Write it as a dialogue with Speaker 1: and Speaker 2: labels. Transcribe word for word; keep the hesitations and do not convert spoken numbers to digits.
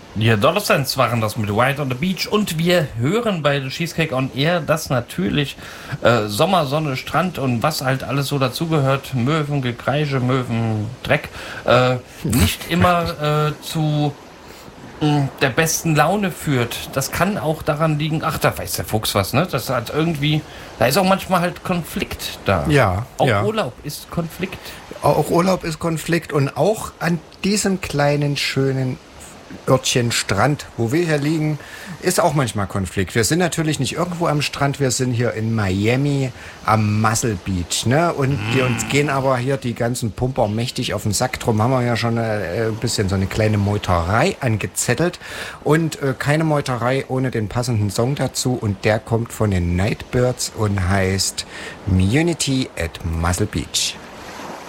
Speaker 1: Die Adolescents waren das mit White on the Beach und wir hören bei The Cheesecake on Air, dass natürlich äh, Sommer, Sonne, Strand und was halt alles so dazugehört, Möwen, Gekreische, Möwen, Dreck, äh, nicht immer äh, zu mh, der besten Laune führt. Das kann auch daran liegen, ach, da weiß der Fuchs was, ne? Das hat irgendwie, da ist auch manchmal halt Konflikt da.
Speaker 2: Ja,
Speaker 1: auch
Speaker 2: ja.
Speaker 1: Urlaub ist Konflikt.
Speaker 2: Auch Urlaub ist Konflikt und auch an diesem kleinen, schönen Örtchen Strand, wo wir hier liegen, ist auch manchmal Konflikt. Wir sind natürlich nicht irgendwo am Strand, wir sind hier in Miami am Muscle Beach, ne? Und mm. wir uns gehen aber hier die ganzen Pumper mächtig auf den Sack. Drum haben wir ja schon äh, ein bisschen so eine kleine Meuterei angezettelt und äh, keine Meuterei ohne den passenden Song dazu und der kommt von den Nightbirds und heißt Immunity at Muscle Beach.